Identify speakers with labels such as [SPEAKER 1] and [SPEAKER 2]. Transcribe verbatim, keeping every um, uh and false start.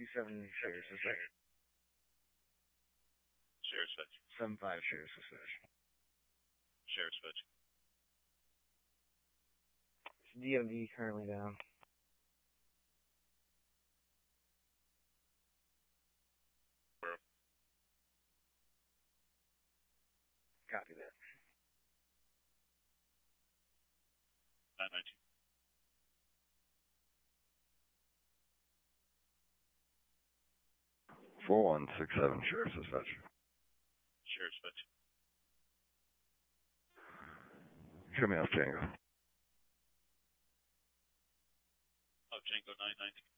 [SPEAKER 1] two seven shares dispatch.
[SPEAKER 2] Share dispatch.
[SPEAKER 1] Seven five shares dispatch.
[SPEAKER 2] Share dispatch.
[SPEAKER 1] D M V currently down.
[SPEAKER 2] Where?
[SPEAKER 1] Copy that.
[SPEAKER 2] nine nineteen.
[SPEAKER 3] four one six seven, Sheriff's Dispatch.
[SPEAKER 2] Share dispatch.
[SPEAKER 3] Show me off Django.
[SPEAKER 2] Oh, Django nine nineteen.